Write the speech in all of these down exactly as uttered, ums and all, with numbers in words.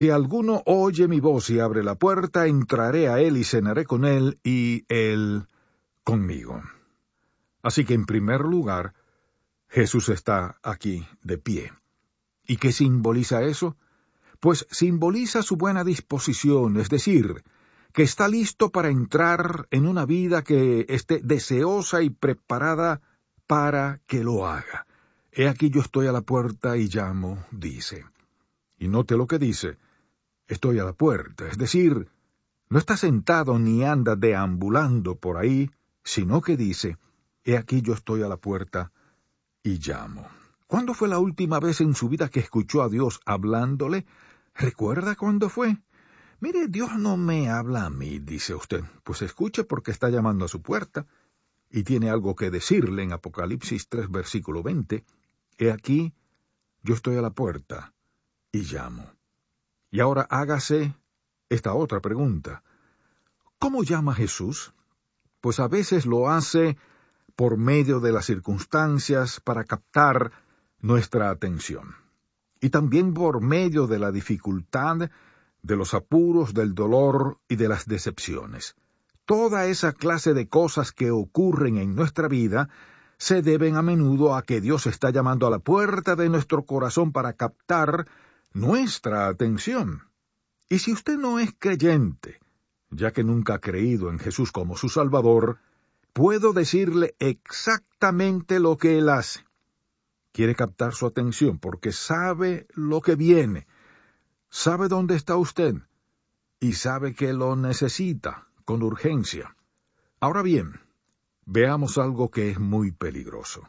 Si alguno oye mi voz y abre la puerta, entraré a él y cenaré con él y él conmigo. Así que en primer lugar, Jesús está aquí de pie. ¿Y qué simboliza eso? Pues simboliza su buena disposición, es decir, que está listo para entrar en una vida que esté deseosa y preparada para que lo haga. He aquí yo estoy a la puerta y llamo, dice. Y note lo que dice, estoy a la puerta, es decir, no está sentado ni anda deambulando por ahí, sino que dice, he aquí yo estoy a la puerta y llamo. ¿Cuándo fue la última vez en su vida que escuchó a Dios hablándole? ¿Recuerda cuándo fue? Mire, Dios no me habla a mí, dice usted. Pues escuche porque está llamando a su puerta y tiene algo que decirle en Apocalipsis tres, versículo veinte. He aquí, yo estoy a la puerta y llamo. Y ahora hágase esta otra pregunta. ¿Cómo llama Jesús? Pues a veces lo hace por medio de las circunstancias para captar nuestra atención. Y también por medio de la dificultad, de los apuros, del dolor y de las decepciones. Toda esa clase de cosas que ocurren en nuestra vida se deben a menudo a que Dios está llamando a la puerta de nuestro corazón para captar nuestra atención. Y si usted no es creyente, ya que nunca ha creído en Jesús como su Salvador, puedo decirle exactamente lo que Él hace. Quiere captar su atención porque sabe lo que viene, sabe dónde está usted y sabe que lo necesita con urgencia. Ahora bien, veamos algo que es muy peligroso.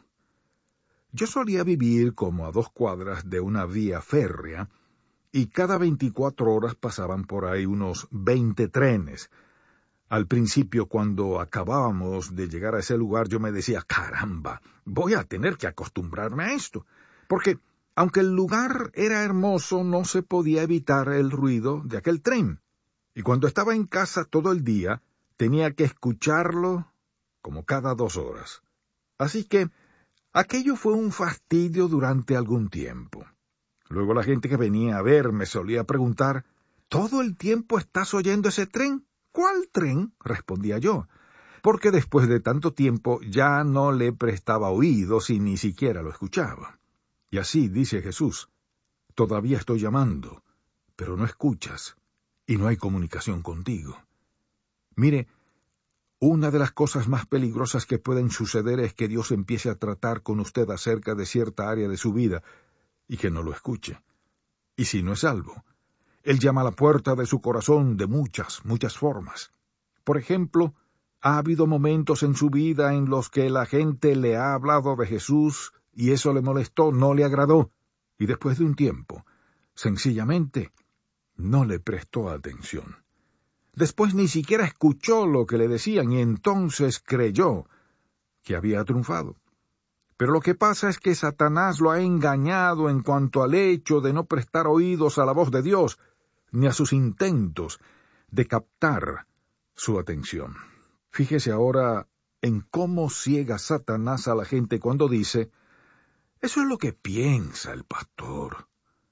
Yo solía vivir como a dos cuadras de una vía férrea y cada veinticuatro horas pasaban por ahí unos veinte trenes. Al principio, cuando acabábamos de llegar a ese lugar, yo me decía, caramba, voy a tener que acostumbrarme a esto, porque aunque el lugar era hermoso, no se podía evitar el ruido de aquel tren. Y cuando estaba en casa todo el día, tenía que escucharlo como cada dos horas. Así que aquello fue un fastidio durante algún tiempo. Luego la gente que venía a verme solía preguntar, ¿todo el tiempo estás oyendo ese tren? ¿Cuál tren? Respondía yo, porque después de tanto tiempo ya no le prestaba oídos y ni siquiera lo escuchaba. Y así dice Jesús, todavía estoy llamando, pero no escuchas, y no hay comunicación contigo. Mire, una de las cosas más peligrosas que pueden suceder es que Dios empiece a tratar con usted acerca de cierta área de su vida, y que no lo escuche. Y si no es salvo, Él llama a la puerta de su corazón de muchas, muchas formas. Por ejemplo, ha habido momentos en su vida en los que la gente le ha hablado de Jesús y eso le molestó, no le agradó, y después de un tiempo, sencillamente, no le prestó atención. Después ni siquiera escuchó lo que le decían y entonces creyó que había triunfado. Pero lo que pasa es que Satanás lo ha engañado en cuanto al hecho de no prestar oídos a la voz de Dios, ni a sus intentos de captar su atención. Fíjese ahora en cómo ciega Satanás a la gente cuando dice, eso es lo que piensa el pastor.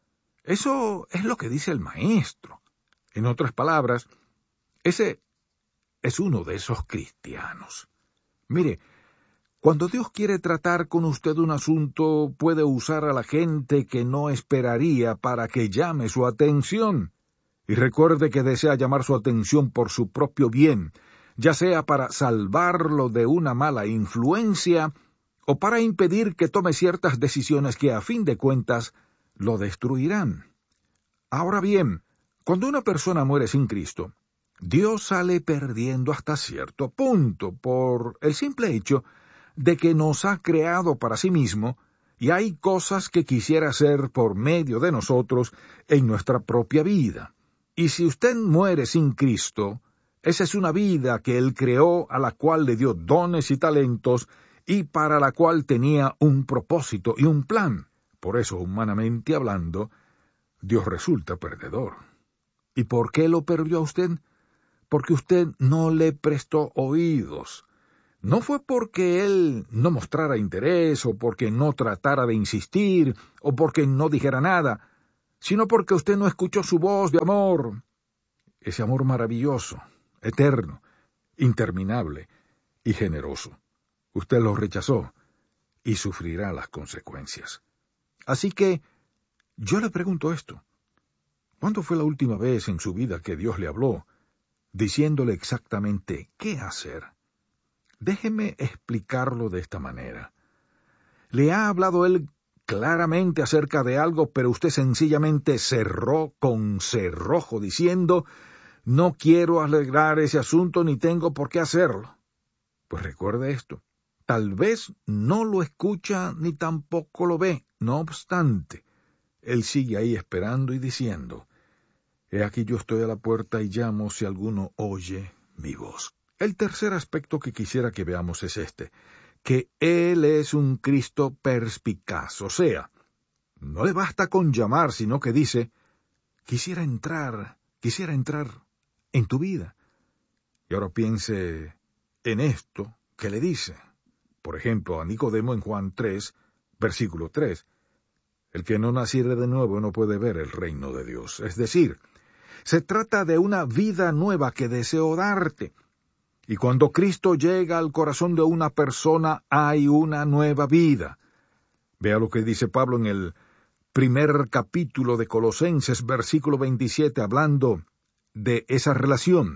Eso es lo que dice el maestro. En otras palabras, ese es uno de esos cristianos. Mire, cuando Dios quiere tratar con usted un asunto, puede usar a la gente que no esperaría para que llame su atención. Y recuerde que desea llamar su atención por su propio bien, ya sea para salvarlo de una mala influencia o para impedir que tome ciertas decisiones que a fin de cuentas lo destruirán. Ahora bien, cuando una persona muere sin Cristo, Dios sale perdiendo hasta cierto punto por el simple hecho de que nos ha creado para sí mismo y hay cosas que quisiera hacer por medio de nosotros en nuestra propia vida. Y si usted muere sin Cristo, esa es una vida que Él creó, a la cual le dio dones y talentos, y para la cual tenía un propósito y un plan. Por eso, humanamente hablando, Dios resulta perdedor. ¿Y por qué lo perdió a usted? Porque usted no le prestó oídos. No fue porque Él no mostrara interés, o porque no tratara de insistir, o porque no dijera nada. sino porque usted no escuchó su voz de amor. Ese amor maravilloso, eterno, interminable y generoso. Usted lo rechazó y sufrirá las consecuencias. Así que, yo le pregunto esto. ¿Cuándo fue la última vez en su vida que Dios le habló, diciéndole exactamente qué hacer? Déjeme explicarlo de esta manera. ¿Le ha hablado Él claramente acerca de algo, pero usted sencillamente cerró con cerrojo diciendo, no quiero alegrar ese asunto ni tengo por qué hacerlo? Pues recuerde esto. Tal vez no lo escucha ni tampoco lo ve. No obstante, Él sigue ahí esperando y diciendo, he aquí yo estoy a la puerta y llamo si alguno oye mi voz. El tercer aspecto que quisiera que veamos es este, que Él es un Cristo perspicaz, o sea, no le basta con llamar, sino que dice, quisiera entrar, quisiera entrar en tu vida. Y ahora piense en esto que le dice. Por ejemplo, a Nicodemo en Juan tres, versículo tres, el que no naciere de nuevo no puede ver el reino de Dios. Es decir, se trata de una vida nueva que deseo darte. Y cuando Cristo llega al corazón de una persona, hay una nueva vida. Vea lo que dice Pablo en el primer capítulo de Colosenses, versículo veintisiete, hablando de esa relación.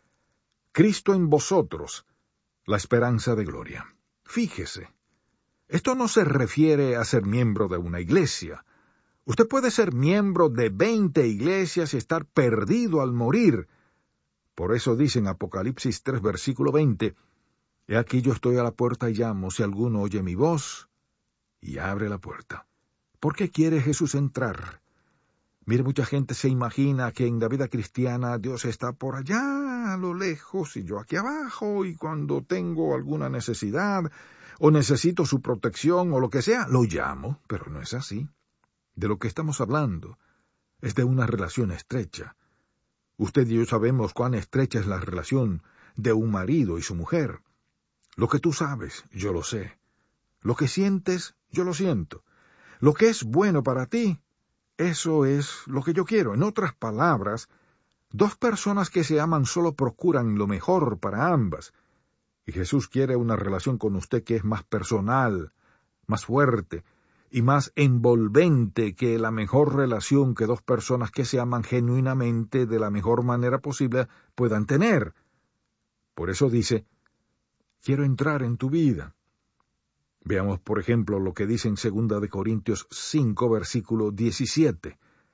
Cristo en vosotros, la esperanza de gloria. Fíjese, esto no se refiere a ser miembro de una iglesia. Usted puede ser miembro de veinte iglesias y estar perdido al morir. Por eso dice en Apocalipsis tres, versículo veinte, he aquí yo estoy a la puerta y llamo, si alguno oye mi voz, y abre la puerta. ¿Por qué quiere Jesús entrar? Mire, mucha gente se imagina que en la vida cristiana Dios está por allá, a lo lejos, y yo aquí abajo, y cuando tengo alguna necesidad, o necesito su protección, o lo que sea, lo llamo, pero no es así. De lo que estamos hablando es de una relación estrecha. Usted y yo sabemos cuán estrecha es la relación de un marido y su mujer. Lo que tú sabes, yo lo sé. Lo que sientes, yo lo siento. Lo que es bueno para ti, eso es lo que yo quiero. En otras palabras, dos personas que se aman solo procuran lo mejor para ambas. Y Jesús quiere una relación con usted que es más personal, más fuerte y más envolvente que la mejor relación que dos personas que se aman genuinamente de la mejor manera posible puedan tener. Por eso dice, quiero entrar en tu vida. Veamos, por ejemplo, lo que dice en segunda de Corintios cinco, versículo diecisiete.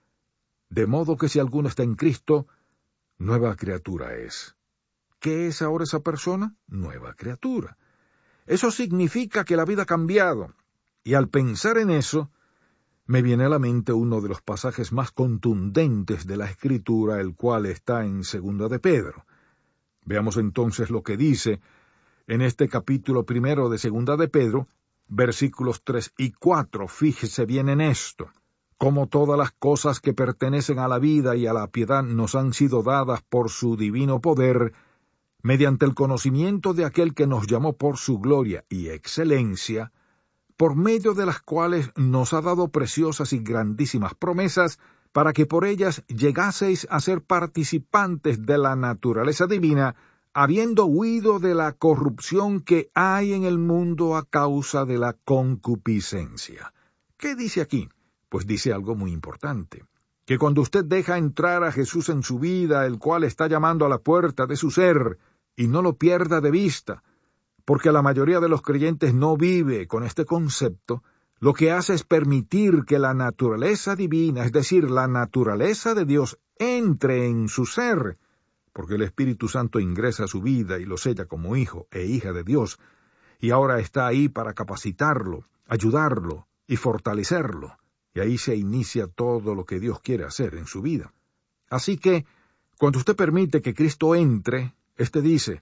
De modo que si alguno está en Cristo, nueva criatura es. ¿Qué es ahora esa persona? Nueva criatura. Eso significa que la vida ha cambiado. Y al pensar en eso, me viene a la mente uno de los pasajes más contundentes de la Escritura, el cual está en segunda de Pedro. Veamos entonces lo que dice en este capítulo primero de segunda de Pedro, versículos tres y cuatro. Fíjese bien en esto. Como todas las cosas que pertenecen a la vida y a la piedad nos han sido dadas por su divino poder, mediante el conocimiento de aquel que nos llamó por su gloria y excelencia, por medio de las cuales nos ha dado preciosas y grandísimas promesas, para que por ellas llegaseis a ser participantes de la naturaleza divina, habiendo huido de la corrupción que hay en el mundo a causa de la concupiscencia. ¿Qué dice aquí? Pues dice algo muy importante, que cuando usted deja entrar a Jesús en su vida, el cual está llamando a la puerta de su ser, y no lo pierda de vista, porque la mayoría de los creyentes no vive con este concepto, lo que hace es permitir que la naturaleza divina, es decir, la naturaleza de Dios, entre en su ser, porque el Espíritu Santo ingresa a su vida y lo sella como hijo e hija de Dios, y ahora está ahí para capacitarlo, ayudarlo y fortalecerlo, y ahí se inicia todo lo que Dios quiere hacer en su vida. Así que, cuando usted permite que Cristo entre, éste dice,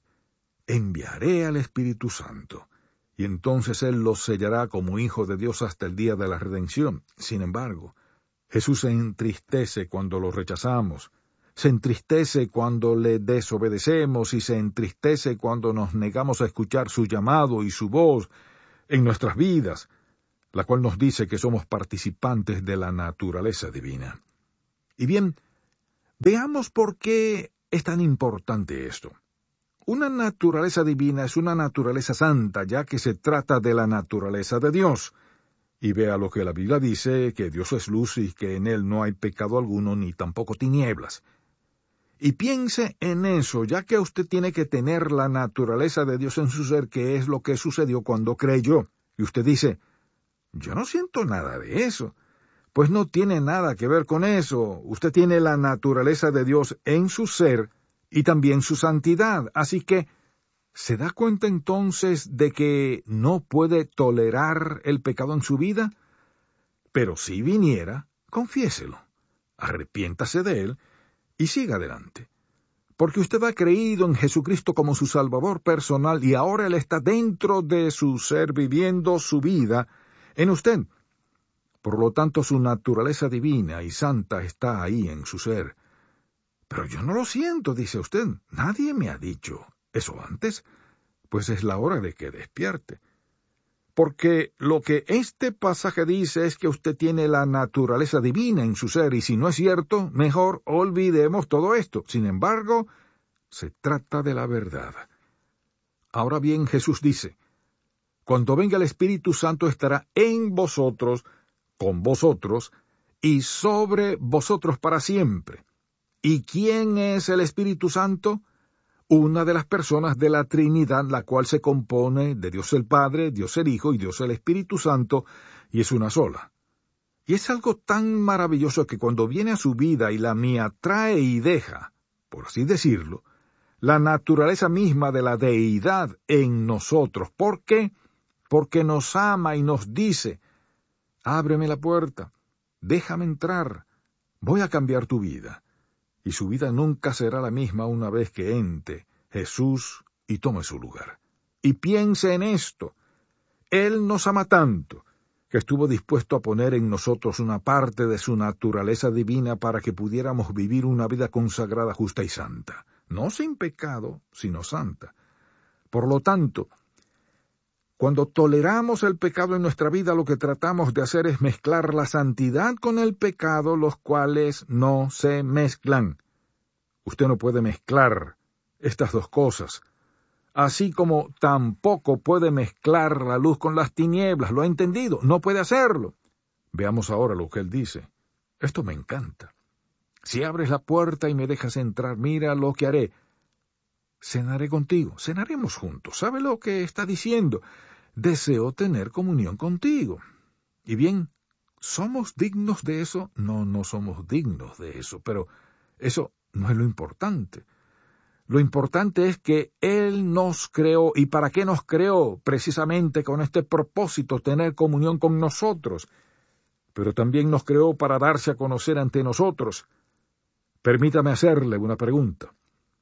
enviaré al Espíritu Santo, y entonces Él los sellará como hijo de Dios hasta el día de la redención. Sin embargo, Jesús se entristece cuando lo rechazamos, se entristece cuando le desobedecemos y se entristece cuando nos negamos a escuchar su llamado y su voz en nuestras vidas, la cual nos dice que somos participantes de la naturaleza divina. Y bien, veamos por qué es tan importante esto. Una naturaleza divina es una naturaleza santa, ya que se trata de la naturaleza de Dios. Y vea lo que la Biblia dice, que Dios es luz y que en Él no hay pecado alguno, ni tampoco tinieblas. Y piense en eso, ya que usted tiene que tener la naturaleza de Dios en su ser, que es lo que sucedió cuando creyó. Y usted dice, yo no siento nada de eso. Pues no tiene nada que ver con eso. Usted tiene la naturaleza de Dios en su ser y también su santidad. Así que, ¿se da cuenta entonces de que no puede tolerar el pecado en su vida? Pero si viniera, confiéselo, arrepiéntase de él y siga adelante. Porque usted ha creído en Jesucristo como su Salvador personal y ahora Él está dentro de su ser viviendo su vida en usted. Por lo tanto, su naturaleza divina y santa está ahí en su ser. Pero yo no lo siento, dice usted. Nadie me ha dicho eso antes. Pues es la hora de que despierte. Porque lo que este pasaje dice es que usted tiene la naturaleza divina en su ser, y si no es cierto, mejor olvidemos todo esto. Sin embargo, se trata de la verdad. Ahora bien, Jesús dice, cuando venga el Espíritu Santo estará en vosotros, con vosotros, y sobre vosotros para siempre. ¿Y quién es el Espíritu Santo? Una de las personas de la Trinidad, la cual se compone de Dios el Padre, Dios el Hijo y Dios el Espíritu Santo, y es una sola. Y es algo tan maravilloso que cuando viene a su vida y la mía trae y deja, por así decirlo, la naturaleza misma de la deidad en nosotros. ¿Por qué? Porque nos ama y nos dice, ábreme la puerta, déjame entrar, voy a cambiar tu vida. Y su vida nunca será la misma una vez que entre Jesús y tome su lugar. Y piense en esto. Él nos ama tanto que estuvo dispuesto a poner en nosotros una parte de su naturaleza divina para que pudiéramos vivir una vida consagrada, justa y santa. No sin pecado, sino santa. Por lo tanto, cuando toleramos el pecado en nuestra vida, lo que tratamos de hacer es mezclar la santidad con el pecado, los cuales no se mezclan. Usted no puede mezclar estas dos cosas, así como tampoco puede mezclar la luz con las tinieblas. ¿Lo ha entendido? No puede hacerlo. Veamos ahora lo que él dice. Esto me encanta. Si abres la puerta y me dejas entrar, mira lo que haré. Cenaré contigo, cenaremos juntos. ¿Sabe lo que está diciendo? Deseo tener comunión contigo. Y bien, ¿somos dignos de eso? No, no somos dignos de eso, pero eso no es lo importante. Lo importante es que Él nos creó. ¿Y para qué nos creó? Precisamente con este propósito, tener comunión con nosotros. Pero también nos creó para darse a conocer ante nosotros. Permítame hacerle una pregunta.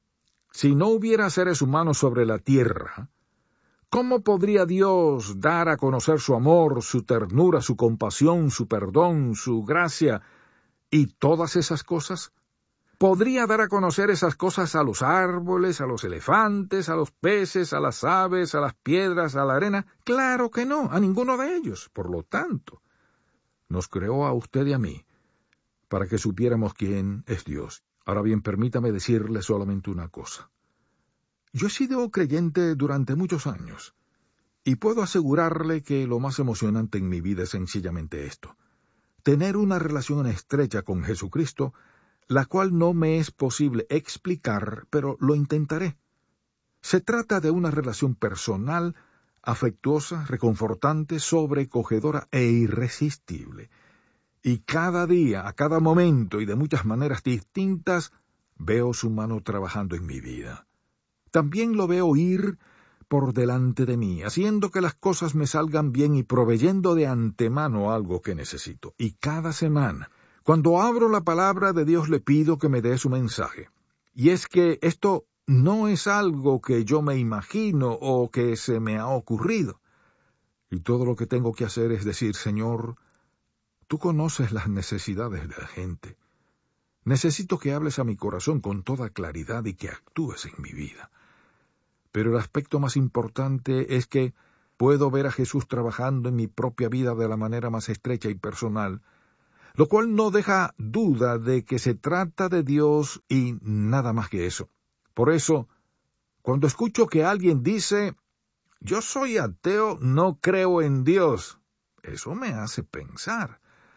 Si no hubiera seres humanos sobre la tierra, ¿cómo podría Dios dar a conocer su amor, su ternura, su compasión, su perdón, su gracia y todas esas cosas? ¿Podría dar a conocer esas cosas a los árboles, a los elefantes, a los peces, a las aves, a las piedras, a la arena? Claro que no, a ninguno de ellos. Por lo tanto, nos creó a usted y a mí para que supiéramos quién es Dios. Ahora bien, permítame decirle solamente una cosa. Yo he sido creyente durante muchos años, y puedo asegurarle que lo más emocionante en mi vida es sencillamente esto: tener una relación estrecha con Jesucristo, la cual no me es posible explicar, pero lo intentaré. Se trata de una relación personal, afectuosa, reconfortante, sobrecogedora e irresistible. Y cada día, a cada momento y de muchas maneras distintas, veo su mano trabajando en mi vida. También lo veo ir por delante de mí, haciendo que las cosas me salgan bien y proveyendo de antemano algo que necesito. Y cada semana, cuando abro la palabra de Dios, le pido que me dé su mensaje. Y es que esto no es algo que yo me imagino o que se me ha ocurrido. Y todo lo que tengo que hacer es decir, Señor, tú conoces las necesidades de la gente. Necesito que hables a mi corazón con toda claridad y que actúes en mi vida. Pero el aspecto más importante es que puedo ver a Jesús trabajando en mi propia vida de la manera más estrecha y personal, lo cual no deja duda de que se trata de Dios y nada más que eso. Por eso, cuando escucho que alguien dice, yo soy ateo, no creo en Dios, eso me hace pensar.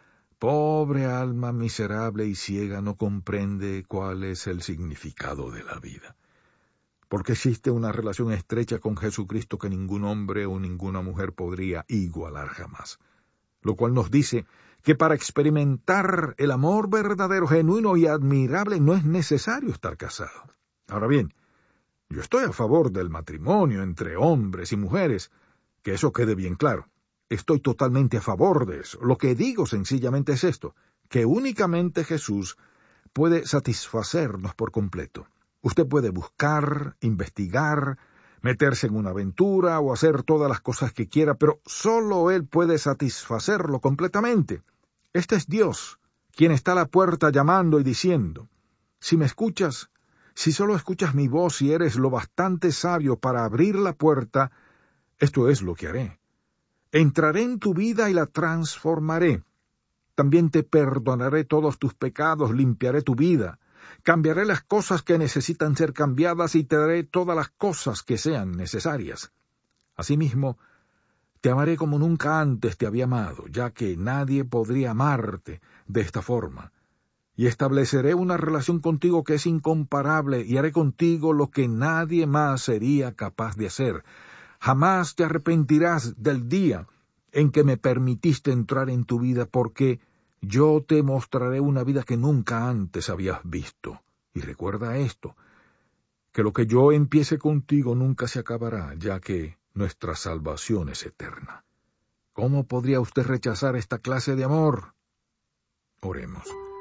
Pobre alma miserable y ciega no comprende cuál es el significado de la vida. Porque existe una relación estrecha con Jesucristo que ningún hombre o ninguna mujer podría igualar jamás. Lo cual nos dice que para experimentar el amor verdadero, genuino y admirable no es necesario estar casado. Ahora bien, yo estoy a favor del matrimonio entre hombres y mujeres, que eso quede bien claro. Estoy totalmente a favor de eso. Lo que digo sencillamente es esto, que únicamente Jesús puede satisfacernos por completo. Usted puede buscar, investigar, meterse en una aventura o hacer todas las cosas que quiera, pero solo Él puede satisfacerlo completamente. Este es Dios, quien está a la puerta llamando y diciendo, si me escuchas, si solo escuchas mi voz y eres lo bastante sabio para abrir la puerta, esto es lo que haré. Entraré en tu vida y la transformaré. También te perdonaré todos tus pecados, limpiaré tu vida. Cambiaré las cosas que necesitan ser cambiadas y te daré todas las cosas que sean necesarias. Asimismo, te amaré como nunca antes te había amado, ya que nadie podría amarte de esta forma. Y estableceré una relación contigo que es incomparable y haré contigo lo que nadie más sería capaz de hacer. Jamás te arrepentirás del día en que me permitiste entrar en tu vida, porque yo te mostraré una vida que nunca antes habías visto. Y recuerda esto, que lo que yo empiece contigo nunca se acabará, ya que nuestra salvación es eterna. ¿Cómo podría usted rechazar esta clase de amor? Oremos.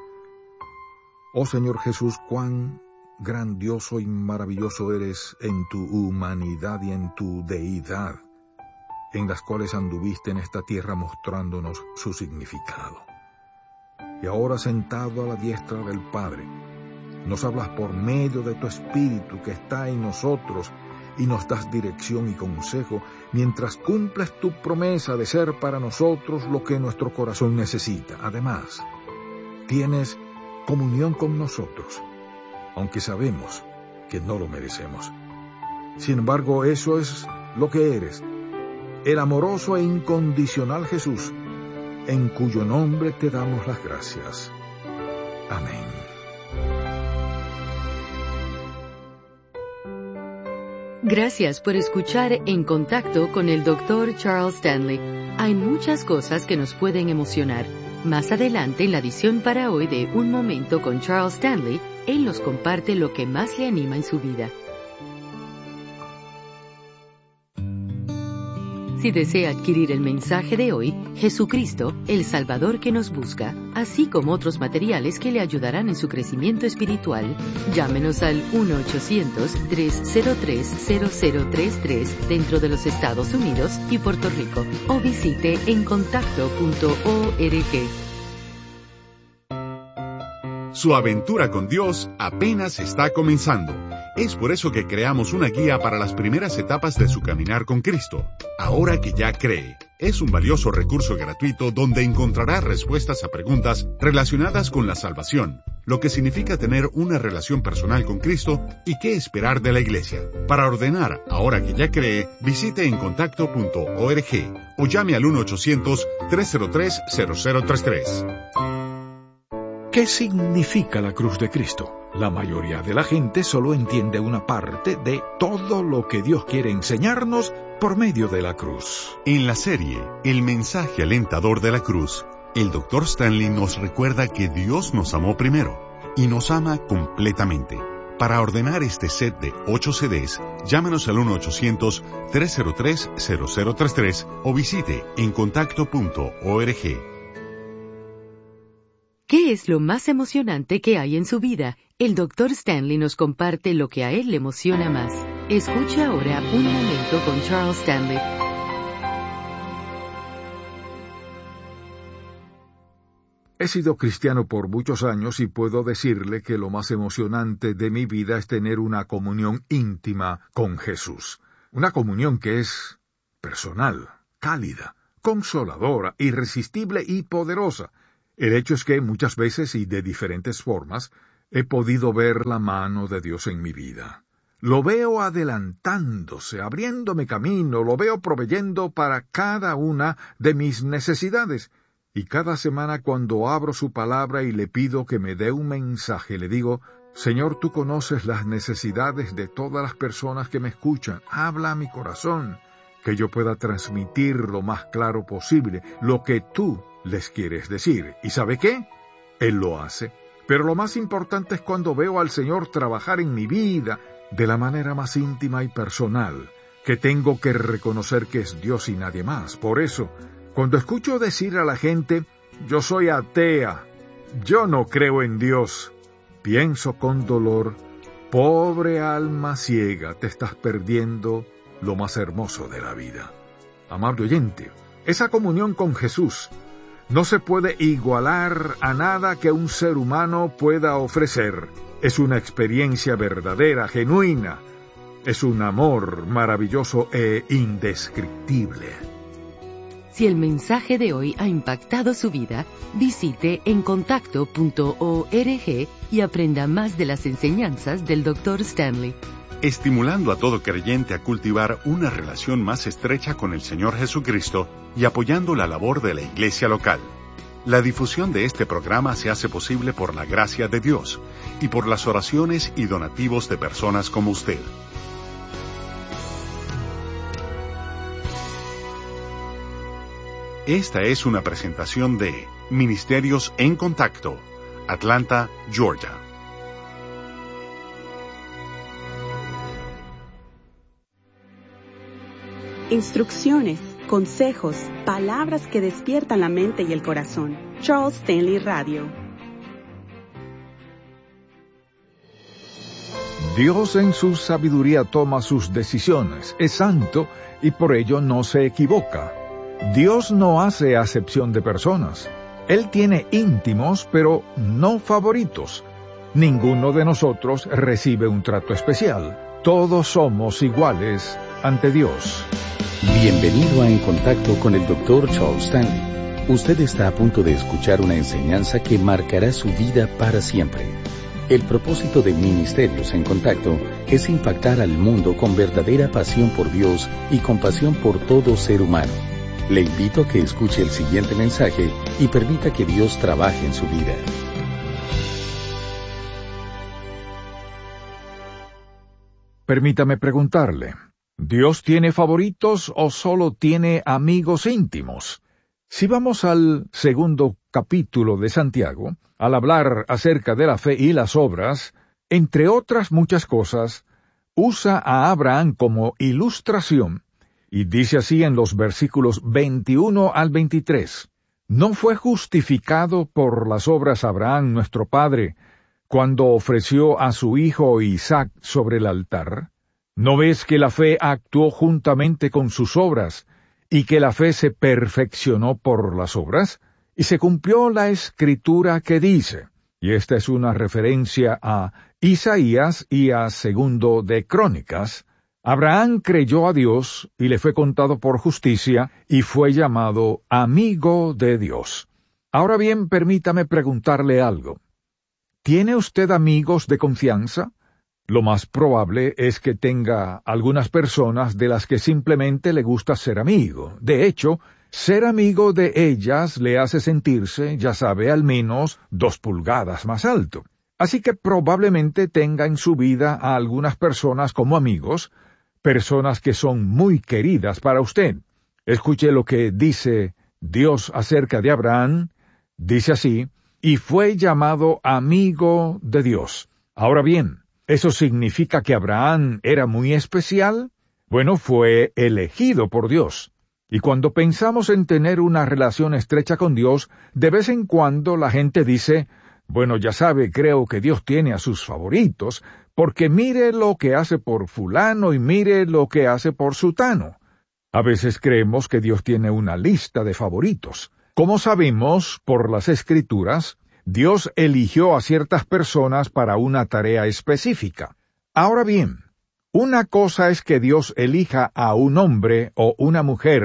Oh Señor Jesús, cuán grandioso y maravilloso eres en tu humanidad y en tu deidad, en las cuales anduviste en esta tierra mostrándonos su significado. Y ahora sentado a la diestra del Padre, nos hablas por medio de tu Espíritu que está en nosotros y nos das dirección y consejo mientras cumples tu promesa de ser para nosotros lo que nuestro corazón necesita. Además, tienes comunión con nosotros, aunque sabemos que no lo merecemos. Sin embargo, eso es lo que eres, el amoroso e incondicional Jesús, en cuyo nombre te damos las gracias. Amén. Gracias por escuchar En Contacto con el doctor Charles Stanley. Hay muchas cosas que nos pueden emocionar. Más adelante, en la edición para hoy de Un Momento con Charles Stanley, él nos comparte lo que más le anima en su vida. Si desea adquirir el mensaje de hoy, Jesucristo, el Salvador que nos busca, así como otros materiales que le ayudarán en su crecimiento espiritual, llámenos al uno ochocientos, tres cero tres, cero cero tres tres dentro de los Estados Unidos y Puerto Rico, o visite en contacto punto org. Su aventura con Dios apenas está comenzando. Es por eso que creamos una guía para las primeras etapas de su caminar con Cristo. Ahora que ya cree, es un valioso recurso gratuito donde encontrará respuestas a preguntas relacionadas con la salvación, lo que significa tener una relación personal con Cristo y qué esperar de la Iglesia. Para ordenar Ahora que ya cree, visite en contacto punto org o llame al uno ochocientos, tres cero tres, cero cero tres tres. ¿Qué significa la cruz de Cristo? La mayoría de la gente solo entiende una parte de todo lo que Dios quiere enseñarnos por medio de la cruz. En la serie El mensaje alentador de la cruz, el doctor Stanley nos recuerda que Dios nos amó primero y nos ama completamente. Para ordenar este set de ocho C Ds, llámenos al uno ochocientos, tres cero tres, cero cero tres tres o visite en contacto punto org. ¿Qué es lo más emocionante que hay en su vida? El doctor Stanley nos comparte lo que a él le emociona más. Escuche ahora Un Momento con Charles Stanley. He sido cristiano por muchos años y puedo decirle que lo más emocionante de mi vida es tener una comunión íntima con Jesús. Una comunión que es personal, cálida, consoladora, irresistible y poderosa. El hecho es que muchas veces y de diferentes formas he podido ver la mano de Dios en mi vida. Lo veo adelantándose, abriéndome camino, lo veo proveyendo para cada una de mis necesidades. Y cada semana cuando abro su palabra y le pido que me dé un mensaje, le digo, Señor, tú conoces las necesidades de todas las personas que me escuchan. Habla a mi corazón, que yo pueda transmitir lo más claro posible lo que tú les quieres decir. ¿Y sabe qué? Él lo hace. Pero lo más importante es cuando veo al Señor trabajar en mi vida de la manera más íntima y personal, que tengo que reconocer que es Dios y nadie más. Por eso, cuando escucho decir a la gente, yo soy atea, yo no creo en Dios, pienso con dolor, pobre alma ciega, te estás perdiendo lo más hermoso de la vida. Amable oyente, esa comunión con Jesús no se puede igualar a nada que un ser humano pueda ofrecer. Es una experiencia verdadera, genuina. Es un amor maravilloso e indescriptible. Si el mensaje de hoy ha impactado su vida, visite encontacto punto org y aprenda más de las enseñanzas del doctor Stanley. Estimulando a todo creyente a cultivar una relación más estrecha con el Señor Jesucristo y apoyando la labor de la iglesia local. La difusión de este programa se hace posible por la gracia de Dios y por las oraciones y donativos de personas como usted. Esta es una presentación de Ministerios en Contacto, Atlanta, Georgia. Instrucciones, consejos, palabras que despiertan la mente y el corazón. Charles Stanley Radio. Dios en su sabiduría toma sus decisiones, es santo y por ello no se equivoca. Dios no hace acepción de personas. Él tiene íntimos, pero no favoritos. Ninguno de nosotros recibe un trato especial. Todos somos iguales ante Dios. Bienvenido a En Contacto con el doctor Charles Stanley. Usted está a punto de escuchar una enseñanza que marcará su vida para siempre. El propósito de Ministerios en Contacto es impactar al mundo con verdadera pasión por Dios y compasión por todo ser humano. Le invito a que escuche el siguiente mensaje y permita que Dios trabaje en su vida. Permítame preguntarle, ¿Dios tiene favoritos o solo tiene amigos íntimos? Si vamos al segundo capítulo de Santiago, al hablar acerca de la fe y las obras, entre otras muchas cosas, usa a Abraham como ilustración, y dice así en los versículos veintiuno al veintitrés, ¿no fue justificado por las obras Abraham nuestro padre, cuando ofreció a su hijo Isaac sobre el altar? ¿No ves que la fe actuó juntamente con sus obras, y que la fe se perfeccionó por las obras? Y se cumplió la escritura que dice, y esta es una referencia a Isaías y a Segundo de Crónicas, Abraham creyó a Dios, y le fue contado por justicia, y fue llamado amigo de Dios. Ahora bien, permítame preguntarle algo. ¿Tiene usted amigos de confianza? Lo más probable es que tenga algunas personas de las que simplemente le gusta ser amigo. De hecho, ser amigo de ellas le hace sentirse, ya sabe, al menos dos pulgadas más alto. Así que probablemente tenga en su vida a algunas personas como amigos, personas que son muy queridas para usted. Escuche lo que dice Dios acerca de Abraham. Dice así, y fue llamado amigo de Dios. Ahora bien, ¿eso significa que Abraham era muy especial? Bueno, fue elegido por Dios. Y cuando pensamos en tener una relación estrecha con Dios, de vez en cuando la gente dice, bueno, ya sabe, creo que Dios tiene a sus favoritos, porque mire lo que hace por fulano y mire lo que hace por sutano. A veces creemos que Dios tiene una lista de favoritos. Como sabemos por las Escrituras, Dios eligió a ciertas personas para una tarea específica. Ahora bien, una cosa es que Dios elija a un hombre o una mujer para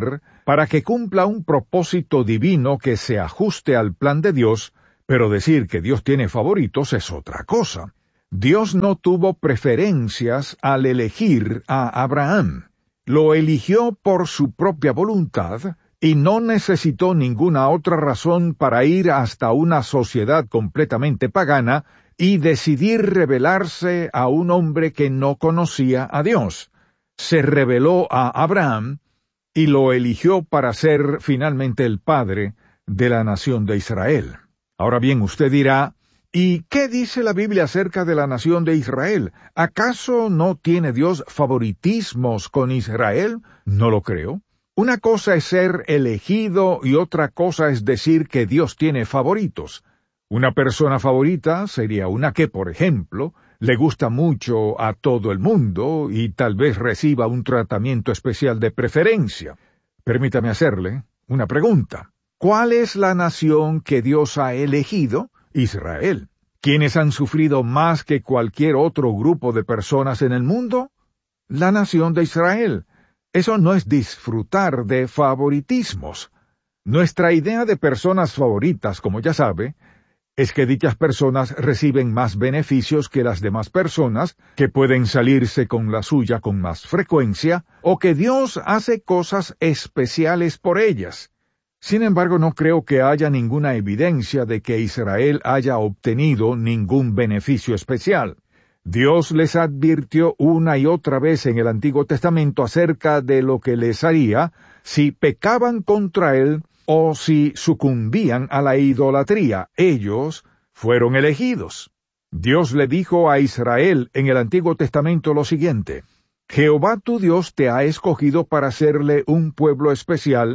para que cumpla un propósito divino que se ajuste al plan de Dios, pero decir que Dios tiene favoritos es otra cosa. Dios no tuvo preferencias al elegir a Abraham. Lo eligió por su propia voluntad y no necesitó ninguna otra razón para ir hasta una sociedad completamente pagana y decidir revelarse a un hombre que no conocía a Dios. Se reveló a Abraham y lo eligió para ser finalmente el padre de la nación de Israel. Ahora bien, usted dirá, ¿y qué dice la Biblia acerca de la nación de Israel? ¿Acaso no tiene Dios favoritismos con Israel? No lo creo. Una cosa es ser elegido y otra cosa es decir que Dios tiene favoritos. Una persona favorita sería una que, por ejemplo, le gusta mucho a todo el mundo y tal vez reciba un tratamiento especial de preferencia. Permítame hacerle una pregunta. ¿Cuál es la nación que Dios ha elegido? Israel. ¿Quiénes han sufrido más que cualquier otro grupo de personas en el mundo? La nación de Israel. Eso no es disfrutar de favoritismos. Nuestra idea de personas favoritas, como ya sabe, es que dichas personas reciben más beneficios que las demás personas, que pueden salirse con la suya con más frecuencia, o que Dios hace cosas especiales por ellas. Sin embargo, no creo que haya ninguna evidencia de que Israel haya obtenido ningún beneficio especial. Dios les advirtió una y otra vez en el Antiguo Testamento acerca de lo que les haría si pecaban contra Él o si sucumbían a la idolatría. Ellos fueron elegidos. Dios le dijo a Israel en el Antiguo Testamento lo siguiente: Jehová tu Dios te ha escogido para hacerle un pueblo especial,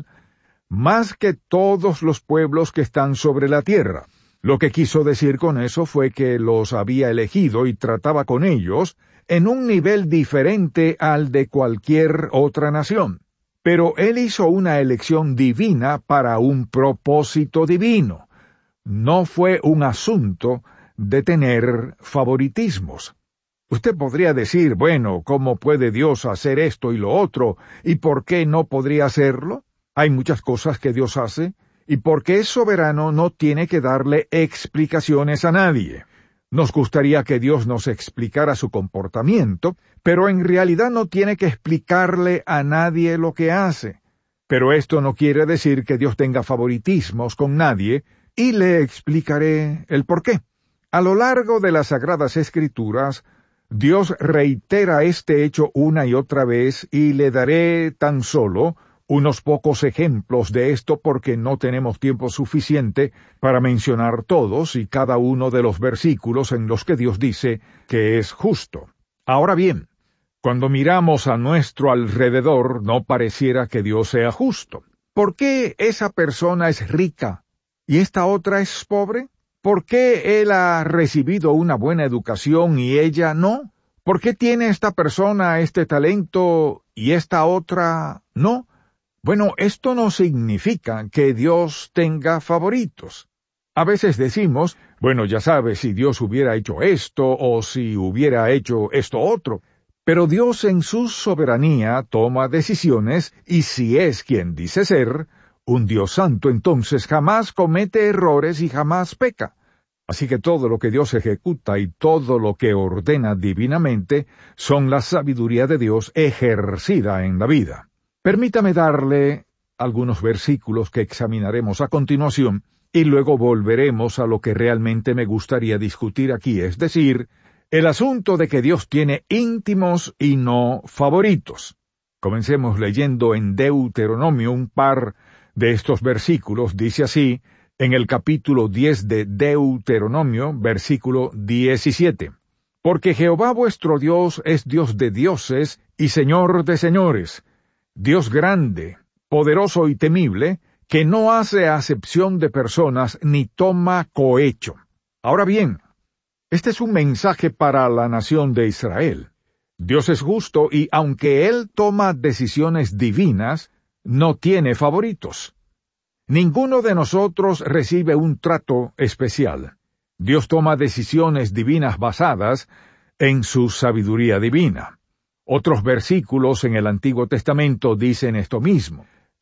más que todos los pueblos que están sobre la tierra. Lo que quiso decir con eso fue que los había elegido y trataba con ellos en un nivel diferente al de cualquier otra nación. Pero él hizo una elección divina para un propósito divino. No fue un asunto de tener favoritismos. Usted podría decir, bueno, ¿cómo puede Dios hacer esto y lo otro? ¿Y por qué no podría hacerlo? Hay muchas cosas que Dios hace, y porque es soberano no tiene que darle explicaciones a nadie. Nos gustaría que Dios nos explicara su comportamiento, pero en realidad no tiene que explicarle a nadie lo que hace. Pero esto no quiere decir que Dios tenga favoritismos con nadie, y le explicaré el por qué. A lo largo de las Sagradas Escrituras, Dios reitera este hecho una y otra vez, y le daré tan solo unos pocos ejemplos de esto porque no tenemos tiempo suficiente para mencionar todos y cada uno de los versículos en los que Dios dice que es justo. Ahora bien, cuando miramos a nuestro alrededor, no pareciera que Dios sea justo. ¿Por qué esa persona es rica y esta otra es pobre? ¿Por qué él ha recibido una buena educación y ella no? ¿Por qué tiene esta persona este talento y esta otra no? Bueno, esto no significa que Dios tenga favoritos. A veces decimos, bueno, ya sabes, si Dios hubiera hecho esto o si hubiera hecho esto otro. Pero Dios en su soberanía toma decisiones y si es quien dice ser, un Dios santo, entonces jamás comete errores y jamás peca. Así que todo lo que Dios ejecuta y todo lo que ordena divinamente son la sabiduría de Dios ejercida en la vida. Permítame darle algunos versículos que examinaremos a continuación y luego volveremos a lo que realmente me gustaría discutir aquí, es decir, el asunto de que Dios tiene íntimos y no favoritos. Comencemos leyendo en Deuteronomio un par de estos versículos. Dice así, en el capítulo diez de Deuteronomio, versículo diecisiete. Porque Jehová vuestro Dios es Dios de dioses y Señor de señores, Dios grande, poderoso y temible, que no hace acepción de personas ni toma cohecho. Ahora bien, este es un mensaje para la nación de Israel. Dios es justo y aunque Él toma decisiones divinas, no tiene favoritos. Ninguno de nosotros recibe un trato especial. Dios toma decisiones divinas basadas en su sabiduría divina. Otros versículos en el Antiguo Testamento dicen esto mismo.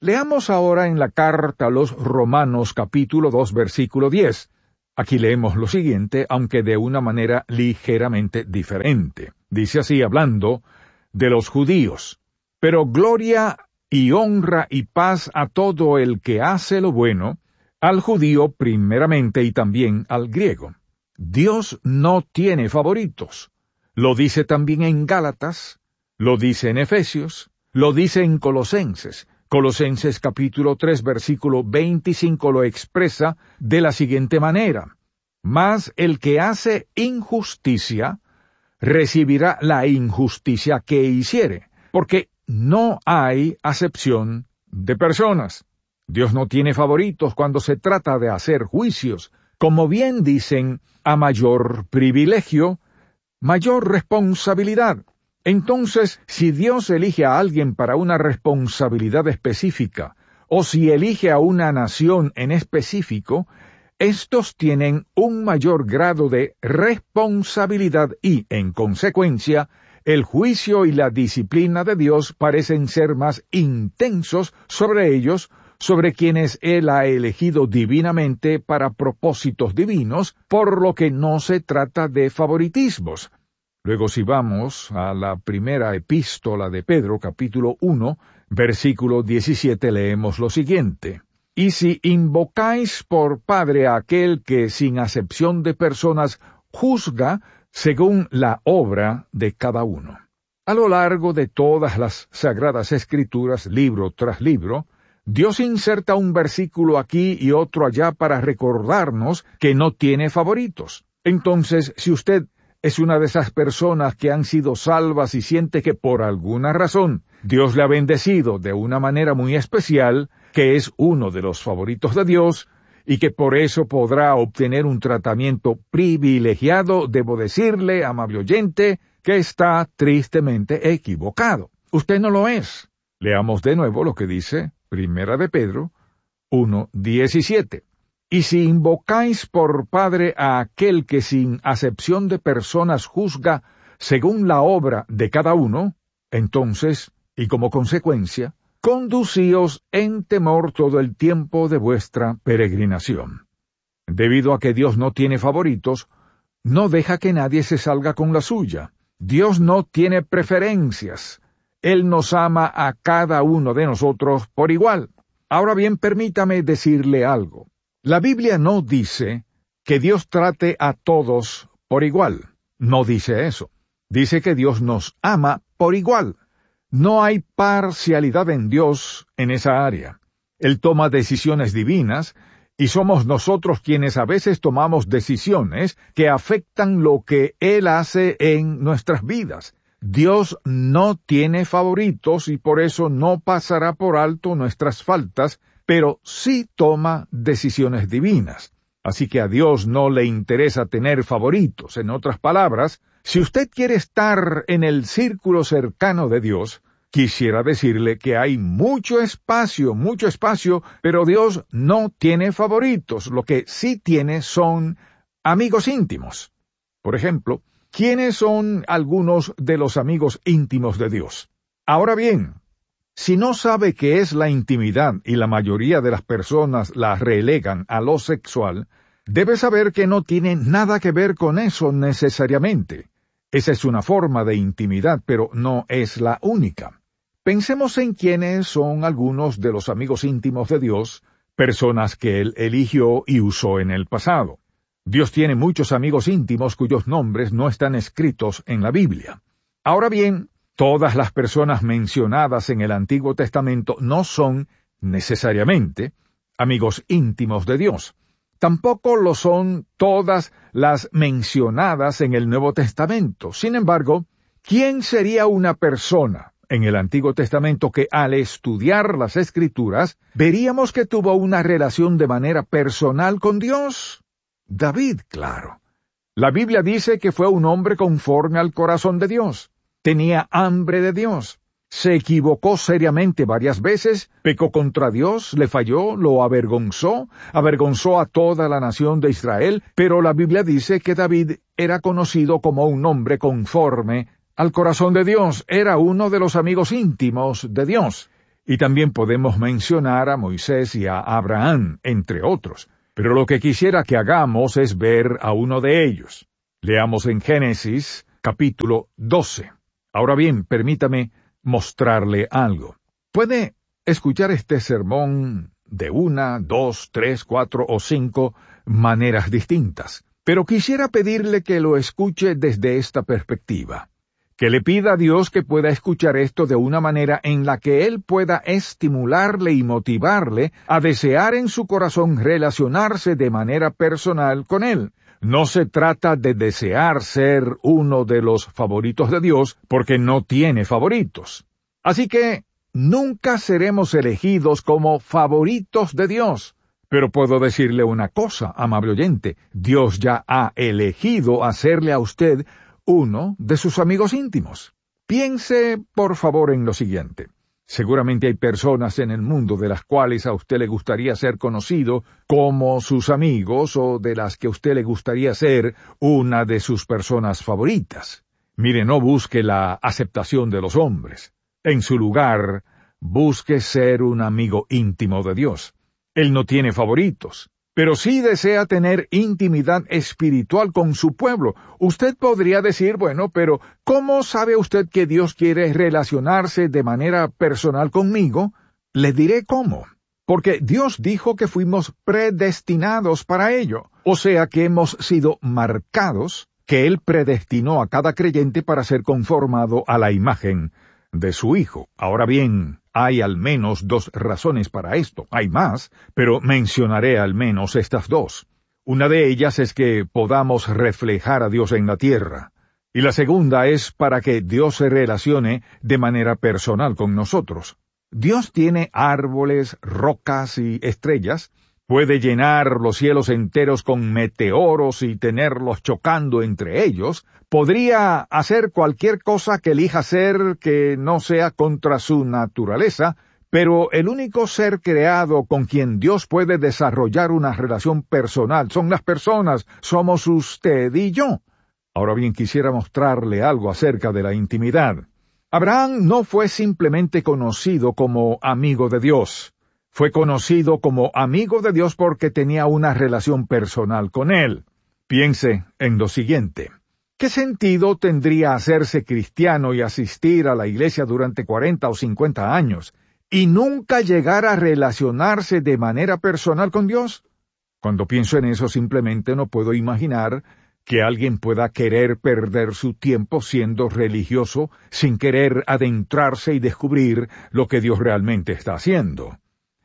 Leamos ahora en la carta a los Romanos capítulo dos versículo diez. Aquí leemos lo siguiente, aunque de una manera ligeramente diferente. Dice así, hablando de los judíos: pero gloria y honra y paz a todo el que hace lo bueno, al judío primeramente y también al griego. Dios no tiene favoritos. Lo dice también en Gálatas, lo dice en Efesios, lo dice en Colosenses. Colosenses capítulo tres versículo veinticinco lo expresa de la siguiente manera: mas el que hace injusticia recibirá la injusticia que hiciere, porque no hay acepción de personas. Dios no tiene favoritos cuando se trata de hacer juicios. Como bien dicen, a mayor privilegio, mayor responsabilidad. Entonces, si Dios elige a alguien para una responsabilidad específica, o si elige a una nación en específico, estos tienen un mayor grado de responsabilidad y, en consecuencia, el juicio y la disciplina de Dios parecen ser más intensos sobre ellos, sobre quienes Él ha elegido divinamente para propósitos divinos, por lo que no se trata de favoritismos. Luego, si vamos a la primera epístola de Pedro, capítulo uno, versículo diecisiete, leemos lo siguiente: y si invocáis por Padre a aquel que, sin acepción de personas, juzga según la obra de cada uno. A lo largo de todas las Sagradas Escrituras, libro tras libro, Dios inserta un versículo aquí y otro allá para recordarnos que no tiene favoritos. Entonces, si usted es una de esas personas que han sido salvas y siente que por alguna razón Dios le ha bendecido de una manera muy especial, que es uno de los favoritos de Dios, y que por eso podrá obtener un tratamiento privilegiado, debo decirle, amable oyente, que está tristemente equivocado. Usted no lo es. Leamos de nuevo lo que dice Primera de Pedro uno diecisiete. Y si invocáis por Padre a aquel que sin acepción de personas juzga según la obra de cada uno, entonces, y como consecuencia, conducíos en temor todo el tiempo de vuestra peregrinación. Debido a que Dios no tiene favoritos, no deja que nadie se salga con la suya. Dios no tiene preferencias. Él nos ama a cada uno de nosotros por igual. Ahora bien, permítame decirle algo. La Biblia no dice que Dios trate a todos por igual. No dice eso. Dice que Dios nos ama por igual. No hay parcialidad en Dios en esa área. Él toma decisiones divinas, y somos nosotros quienes a veces tomamos decisiones que afectan lo que Él hace en nuestras vidas. Dios no tiene favoritos y por eso no pasará por alto nuestras faltas, pero sí toma decisiones divinas. Así que a Dios no le interesa tener favoritos. En otras palabras, si usted quiere estar en el círculo cercano de Dios, quisiera decirle que hay mucho espacio, mucho espacio, pero Dios no tiene favoritos. Lo que sí tiene son amigos íntimos. Por ejemplo, ¿quiénes son algunos de los amigos íntimos de Dios? Ahora bien, si no sabe qué es la intimidad y la mayoría de las personas la relegan a lo sexual, debe saber que no tiene nada que ver con eso necesariamente. Esa es una forma de intimidad, pero no es la única. Pensemos en quiénes son algunos de los amigos íntimos de Dios, personas que Él eligió y usó en el pasado. Dios tiene muchos amigos íntimos cuyos nombres no están escritos en la Biblia. Ahora bien, todas las personas mencionadas en el Antiguo Testamento no son, necesariamente, amigos íntimos de Dios. Tampoco lo son todas las mencionadas en el Nuevo Testamento. Sin embargo, ¿quién sería una persona en el Antiguo Testamento que al estudiar las Escrituras veríamos que tuvo una relación de manera personal con Dios? David, claro. La Biblia dice que fue un hombre conforme al corazón de Dios. Tenía hambre de Dios. Se equivocó seriamente varias veces, pecó contra Dios, le falló, lo avergonzó, avergonzó a toda la nación de Israel, pero la Biblia dice que David era conocido como un hombre conforme al corazón de Dios, era uno de los amigos íntimos de Dios. Y también podemos mencionar a Moisés y a Abraham, entre otros. Pero lo que quisiera que hagamos es ver a uno de ellos. Leamos en Génesis, capítulo doce. Ahora bien, permítame mostrarle algo. Puede escuchar este sermón de una, dos, tres, cuatro o cinco maneras distintas. Pero quisiera pedirle que lo escuche desde esta perspectiva. Que le pida a Dios que pueda escuchar esto de una manera en la que Él pueda estimularle y motivarle a desear en su corazón relacionarse de manera personal con Él. No se trata de desear ser uno de los favoritos de Dios, porque no tiene favoritos. Así que nunca seremos elegidos como favoritos de Dios. Pero puedo decirle una cosa, amable oyente, Dios ya ha elegido hacerle a usted uno de sus amigos íntimos. Piense, por favor, en lo siguiente. Seguramente hay personas en el mundo de las cuales a usted le gustaría ser conocido como sus amigos o de las que a usted le gustaría ser una de sus personas favoritas. Mire, no busque la aceptación de los hombres. En su lugar, busque ser un amigo íntimo de Dios. Él no tiene favoritos, pero sí desea tener intimidad espiritual con su pueblo. Usted podría decir, bueno, pero ¿cómo sabe usted que Dios quiere relacionarse de manera personal conmigo? Le diré cómo. Porque Dios dijo que fuimos predestinados para ello. O sea que hemos sido marcados, que Él predestinó a cada creyente para ser conformado a la imagen de su Hijo. Ahora bien, hay al menos dos razones para esto. Hay más, pero mencionaré al menos estas dos. Una de ellas es que podamos reflejar a Dios en la tierra. Y la segunda es para que Dios se relacione de manera personal con nosotros. Dios tiene árboles, rocas y estrellas. Puede llenar los cielos enteros con meteoros y tenerlos chocando entre ellos. Podría hacer cualquier cosa que elija hacer que no sea contra su naturaleza, pero el único ser creado con quien Dios puede desarrollar una relación personal son las personas, somos usted y yo. Ahora bien, quisiera mostrarle algo acerca de la intimidad. Abraham no fue simplemente conocido como amigo de Dios. Fue conocido como amigo de Dios porque tenía una relación personal con Él. Piense en lo siguiente. ¿Qué sentido tendría hacerse cristiano y asistir a la iglesia durante cuarenta o cincuenta años y nunca llegar a relacionarse de manera personal con Dios? Cuando pienso en eso, simplemente no puedo imaginar que alguien pueda querer perder su tiempo siendo religioso sin querer adentrarse y descubrir lo que Dios realmente está haciendo.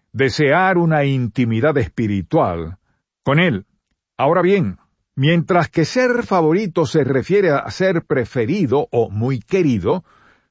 Desear una intimidad espiritual con Él. Ahora bien, mientras que ser favorito se refiere a ser preferido o muy querido,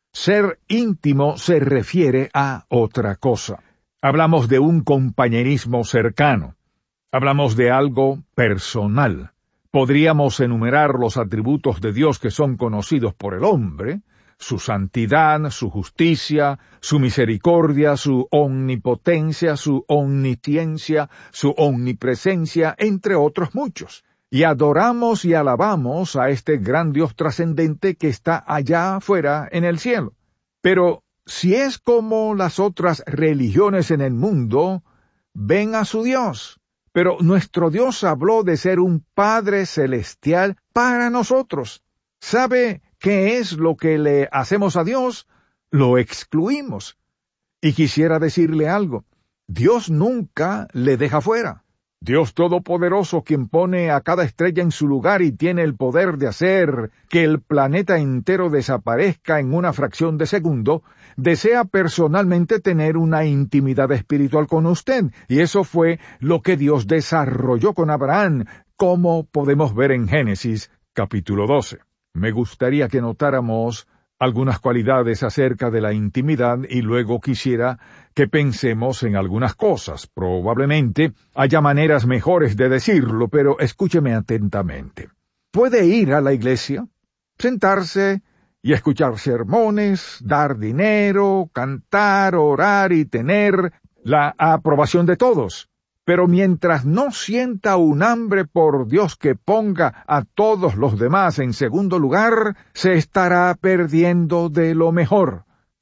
ser íntimo se refiere a otra cosa. Hablamos de un compañerismo cercano. Hablamos de algo personal. Podríamos enumerar los atributos de Dios que son conocidos por el hombre, su santidad, su justicia, su misericordia, su omnipotencia, su omnisciencia, su omnipresencia, entre otros muchos. Y adoramos y alabamos a este gran Dios trascendente que está allá afuera en el cielo. Pero si es como las otras religiones en el mundo, ven a su Dios. Pero nuestro Dios habló de ser un Padre celestial para nosotros. ¿Sabe qué es lo que le hacemos a Dios? Lo excluimos. Y quisiera decirle algo. Dios nunca le deja fuera. Dios Todopoderoso, quien pone a cada estrella en su lugar y tiene el poder de hacer que el planeta entero desaparezca en una fracción de segundo, desea personalmente tener una intimidad espiritual con usted. Y eso fue lo que Dios desarrolló con Abraham, como podemos ver en Génesis capítulo doce. Me gustaría que notáramos algunas cualidades acerca de la intimidad y luego quisiera que pensemos en algunas cosas. Probablemente haya maneras mejores de decirlo, pero escúcheme atentamente. Puede ir a la iglesia, sentarse y escuchar sermones, dar dinero, cantar, orar y tener la aprobación de todos. Pero mientras no sienta un hambre por Dios que ponga a todos los demás en segundo lugar, se estará perdiendo de lo mejor.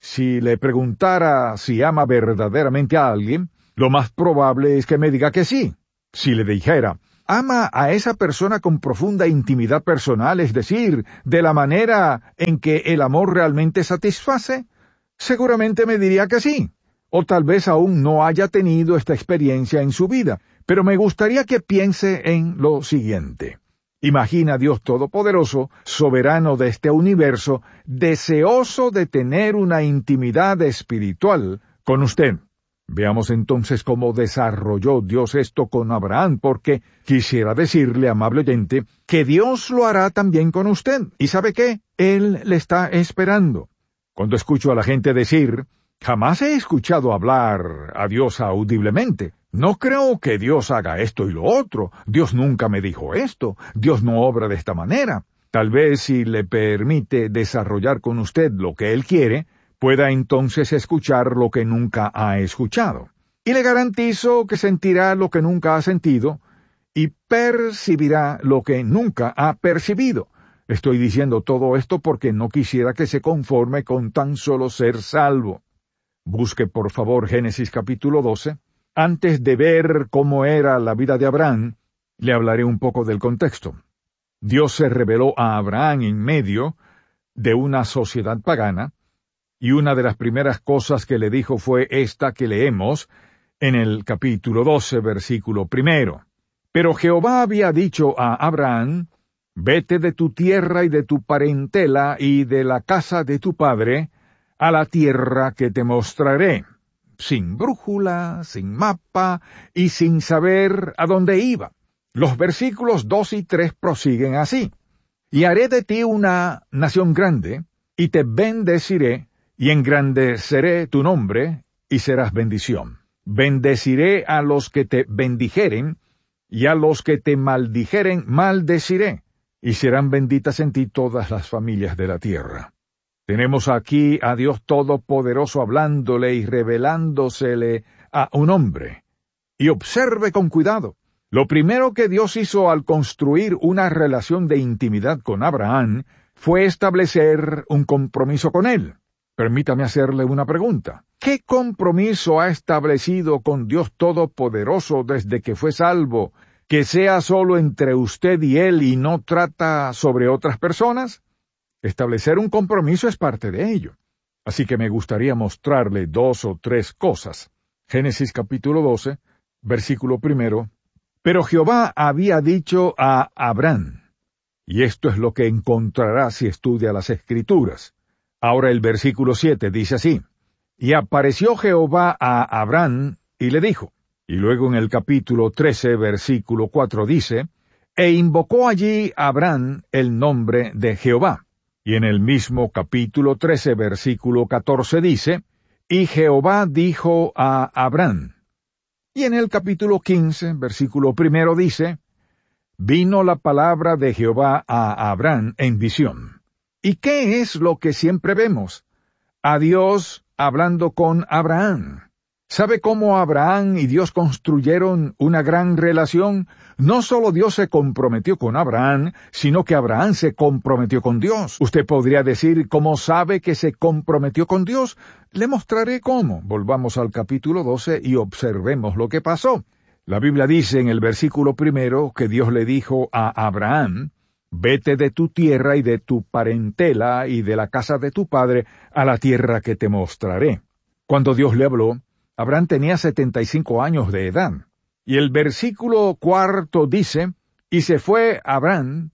Si le preguntara si ama verdaderamente a alguien, lo más probable es que me diga que sí. Si le dijera, ¿ama a esa persona con profunda intimidad personal, es decir, de la manera en que el amor realmente satisface? Seguramente me diría que sí. O tal vez aún no haya tenido esta experiencia en su vida, pero me gustaría que piense en lo siguiente. Imagina a Dios Todopoderoso, soberano de este universo, deseoso de tener una intimidad espiritual con usted. Veamos entonces cómo desarrolló Dios esto con Abraham, porque quisiera decirle, amable oyente, que Dios lo hará también con usted. ¿Y sabe qué? Él le está esperando. Cuando escucho a la gente decir, jamás he escuchado hablar a Dios audiblemente. No creo que Dios haga esto y lo otro. Dios nunca me dijo esto. Dios no obra de esta manera. Tal vez si le permite desarrollar con usted lo que Él quiere, pueda entonces escuchar lo que nunca ha escuchado. Y le garantizo que sentirá lo que nunca ha sentido y percibirá lo que nunca ha percibido. Estoy diciendo todo esto porque no quisiera que se conforme con tan solo ser salvo. Busque por favor Génesis capítulo doce. Antes de ver cómo era la vida de Abraham, le hablaré un poco del contexto. Dios se reveló a Abraham en medio de una sociedad pagana, y una de las primeras cosas que le dijo fue esta que leemos en el capítulo doce, versículo primero. Pero Jehová había dicho a Abraham, vete de tu tierra y de tu parentela y de la casa de tu padre, a la tierra que te mostraré, sin brújula, sin mapa y sin saber a dónde iba. Los versículos dos y tres prosiguen así. Y haré de ti una nación grande, y te bendeciré, y engrandeceré tu nombre, y serás bendición. Bendeciré a los que te bendijeren, y a los que te maldijeren maldeciré, y serán benditas en ti todas las familias de la tierra. Tenemos aquí a Dios Todopoderoso hablándole y revelándosele a un hombre. Y observe con cuidado. Lo primero que Dios hizo al construir una relación de intimidad con Abraham fue establecer un compromiso con él. Permítame hacerle una pregunta. ¿Qué compromiso ha establecido con Dios Todopoderoso desde que fue salvo, que sea solo entre usted y él y no trata sobre otras personas? Establecer un compromiso es parte de ello. Así que me gustaría mostrarle dos o tres cosas. Génesis capítulo doce, versículo primero. Pero Jehová había dicho a Abraham, y esto es lo que encontrará si estudia las Escrituras. Ahora el versículo siete dice así, y apareció Jehová a Abraham y le dijo, y luego en el capítulo trece, versículo cuatro dice, e invocó allí Abraham el nombre de Jehová. Y en el mismo capítulo trece, versículo catorce dice, y Jehová dijo a Abraham. Y en el capítulo quince, versículo primero dice, vino la palabra de Jehová a Abraham en visión. ¿Y qué es lo que siempre vemos? A Dios hablando con Abraham. ¿Sabe cómo Abraham y Dios construyeron una gran relación? No solo Dios se comprometió con Abraham, sino que Abraham se comprometió con Dios. Usted podría decir, ¿cómo sabe que se comprometió con Dios? Le mostraré cómo. Volvamos al capítulo doce y observemos lo que pasó. La Biblia dice en el versículo primero que Dios le dijo a Abraham, vete de tu tierra y de tu parentela y de la casa de tu padre a la tierra que te mostraré. Cuando Dios le habló, Abraham tenía setenta y cinco años de edad. Y el versículo cuarto dice, y se fue Abraham,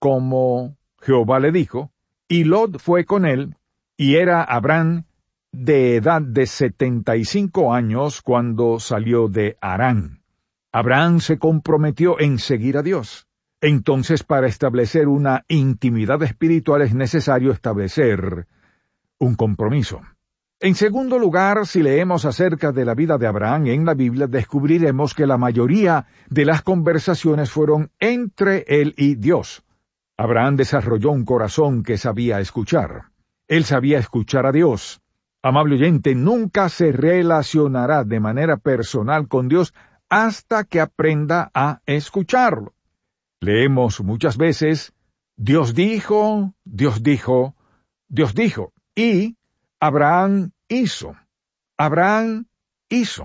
como Jehová le dijo, y Lot fue con él, y era Abraham de edad de setenta y cinco años cuando salió de Harán. Abraham se comprometió en seguir a Dios. Entonces, para establecer una intimidad espiritual es necesario establecer un compromiso. En segundo lugar, si leemos acerca de la vida de Abraham en la Biblia, descubriremos que la mayoría de las conversaciones fueron entre él y Dios. Abraham desarrolló un corazón que sabía escuchar. Él sabía escuchar a Dios. Amable oyente, nunca se relacionará de manera personal con Dios hasta que aprenda a escucharlo. Leemos muchas veces, Dios dijo, Dios dijo, Dios dijo, y Abraham hizo. Abraham hizo.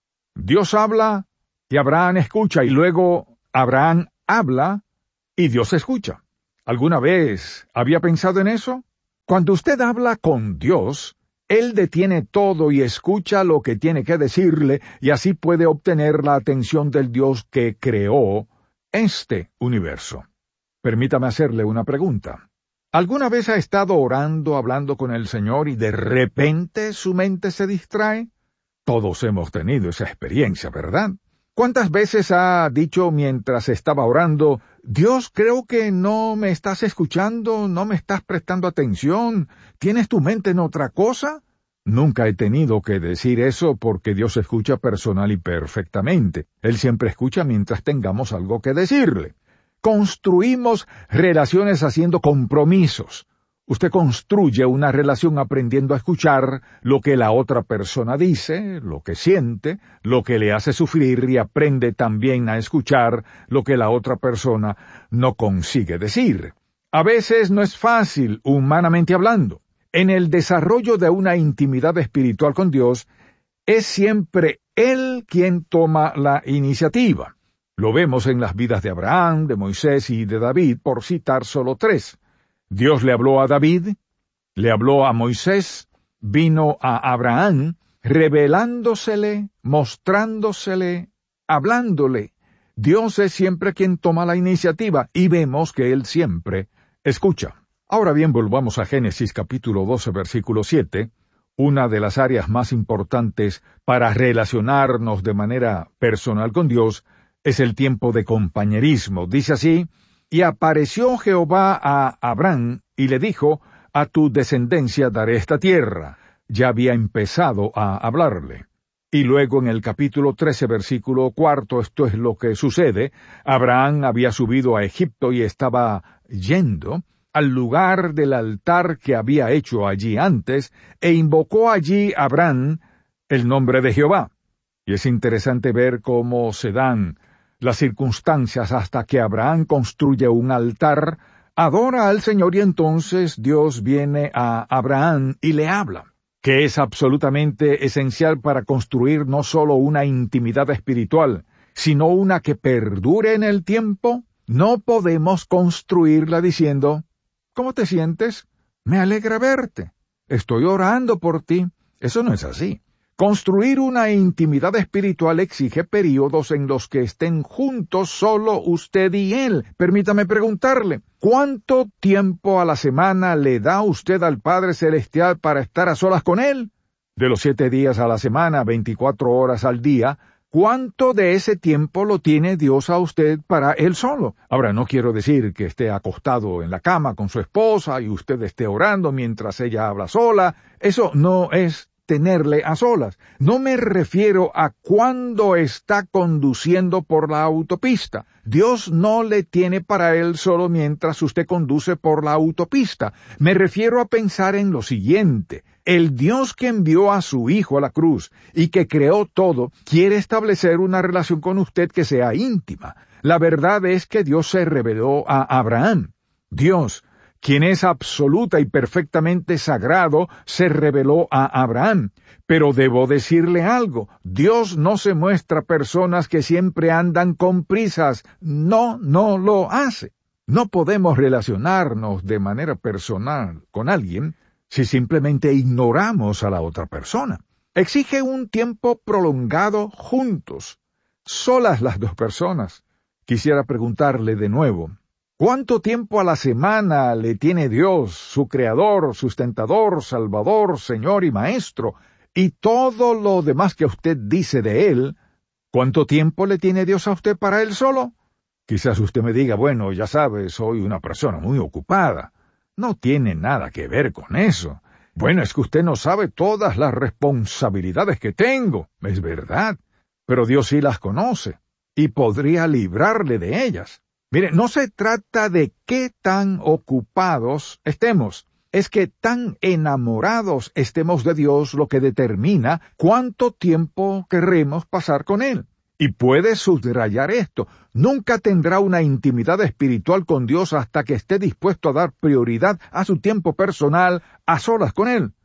Dios habla y Abraham escucha, y luego Abraham habla y Dios escucha. ¿Alguna vez había pensado en eso? Cuando usted habla con Dios, Él detiene todo y escucha lo que tiene que decirle, y así puede obtener la atención del Dios que creó este universo. Permítame hacerle una pregunta. ¿Alguna vez ha estado orando, hablando con el Señor, y de repente su mente se distrae? Todos hemos tenido esa experiencia, ¿verdad? ¿Cuántas veces ha dicho mientras estaba orando, Dios, creo que no me estás escuchando, no me estás prestando atención, ¿tienes tu mente en otra cosa? Nunca he tenido que decir eso porque Dios escucha personal y perfectamente. Él siempre escucha mientras tengamos algo que decirle. Construimos relaciones haciendo compromisos. Usted construye una relación aprendiendo a escuchar lo que la otra persona dice, lo que siente, lo que le hace sufrir, y aprende también a escuchar lo que la otra persona no consigue decir. A veces no es fácil, humanamente hablando. En el desarrollo de una intimidad espiritual con Dios, es siempre Él quien toma la iniciativa. Lo vemos en las vidas de Abraham, de Moisés y de David, por citar solo tres. Dios le habló a David, le habló a Moisés, vino a Abraham, revelándosele, mostrándosele, hablándole. Dios es siempre quien toma la iniciativa, y vemos que Él siempre escucha. Ahora bien, volvamos a Génesis capítulo doce, versículo siete, una de las áreas más importantes para relacionarnos de manera personal con Dios, es el tiempo de compañerismo. Dice así, y apareció Jehová a Abraham, y le dijo, a tu descendencia daré esta tierra. Ya había empezado a hablarle. Y luego en el capítulo trece, versículo cuarto, esto es lo que sucede. Abraham había subido a Egipto y estaba yendo al lugar del altar que había hecho allí antes, e invocó allí Abraham el nombre de Jehová. Y es interesante ver cómo se dan las circunstancias hasta que Abraham construye un altar, adora al Señor, y entonces Dios viene a Abraham y le habla, que es absolutamente esencial para construir no solo una intimidad espiritual, sino una que perdure en el tiempo. No podemos construirla diciendo, ¿cómo te sientes? Me alegra verte. Estoy orando por ti. Eso no es así. Construir una intimidad espiritual exige períodos en los que estén juntos solo usted y Él. Permítame preguntarle, ¿cuánto tiempo a la semana le da usted al Padre Celestial para estar a solas con Él? De los siete días a la semana, veinticuatro horas al día, ¿cuánto de ese tiempo lo tiene Dios a usted para Él solo? Ahora, no quiero decir que esté acostado en la cama con su esposa y usted esté orando mientras ella habla sola. Eso no es tenerle a solas. No me refiero a cuando está conduciendo por la autopista. Dios no le tiene para Él solo mientras usted conduce por la autopista. Me refiero a pensar en lo siguiente. El Dios que envió a su Hijo a la cruz y que creó todo, quiere establecer una relación con usted que sea íntima. La verdad es que Dios se reveló a Abraham. Dios, quien es absoluta y perfectamente sagrado, se reveló a Abraham. Pero debo decirle algo, Dios no se muestra a personas que siempre andan con prisas. No, no lo hace. No podemos relacionarnos de manera personal con alguien si simplemente ignoramos a la otra persona. Exige un tiempo prolongado juntos, solas las dos personas. Quisiera preguntarle de nuevo, ¿cuánto tiempo a la semana le tiene Dios, su Creador, sustentador, Salvador, Señor y Maestro, y todo lo demás que usted dice de Él? ¿Cuánto tiempo le tiene Dios a usted para Él solo? Quizás usted me diga, bueno, ya sabe, soy una persona muy ocupada. No tiene nada que ver con eso. Bueno, es que usted no sabe todas las responsabilidades que tengo. Es verdad, pero Dios sí las conoce, y podría librarle de ellas. Mire, no se trata de qué tan ocupados estemos, es que tan enamorados estemos de Dios lo que determina cuánto tiempo querremos pasar con Él. Y puede subrayar esto, nunca tendrá una intimidad espiritual con Dios hasta que esté dispuesto a dar prioridad a su tiempo personal a solas con Él.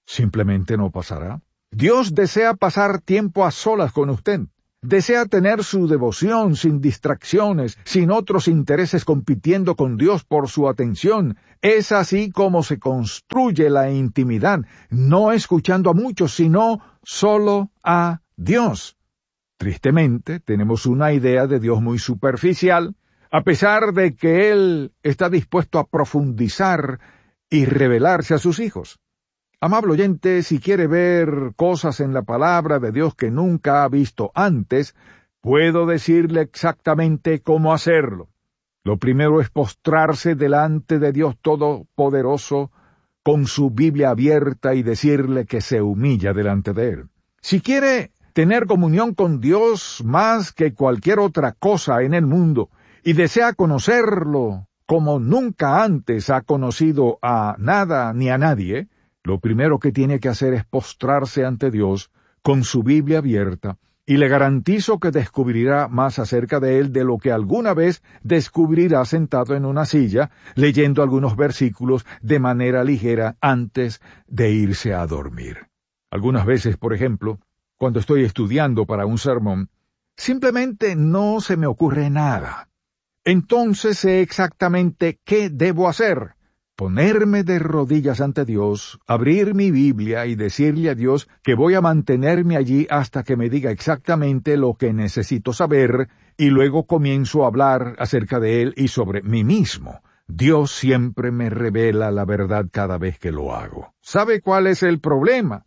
Simplemente no pasará. Dios desea pasar tiempo a solas con usted. Desea tener su devoción sin distracciones, sin otros intereses compitiendo con Dios por su atención. Es así como se construye la intimidad, no escuchando a muchos, sino solo a Dios. Tristemente, tenemos una idea de Dios muy superficial, a pesar de que Él está dispuesto a profundizar y revelarse a sus hijos. Amable oyente, si quiere ver cosas en la palabra de Dios que nunca ha visto antes, puedo decirle exactamente cómo hacerlo. Lo primero es postrarse delante de Dios Todopoderoso con su Biblia abierta y decirle que se humilla delante de Él. Si quiere tener comunión con Dios más que cualquier otra cosa en el mundo y desea conocerlo como nunca antes ha conocido a nada ni a nadie, lo primero que tiene que hacer es postrarse ante Dios con su Biblia abierta, y le garantizo que descubrirá más acerca de Él de lo que alguna vez descubrirá sentado en una silla, leyendo algunos versículos de manera ligera antes de irse a dormir. Algunas veces, por ejemplo, cuando estoy estudiando para un sermón, simplemente no se me ocurre nada. Entonces sé exactamente qué debo hacer. Ponerme de rodillas ante Dios, abrir mi Biblia y decirle a Dios que voy a mantenerme allí hasta que me diga exactamente lo que necesito saber, y luego comienzo a hablar acerca de Él y sobre mí mismo. Dios siempre me revela la verdad cada vez que lo hago. ¿Sabe cuál es el problema?